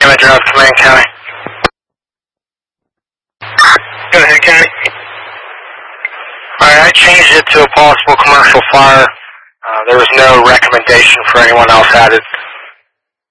Damage of Command County. Go ahead, County. Alright, I changed it to a possible commercial fire. There was no recommendation for anyone else added.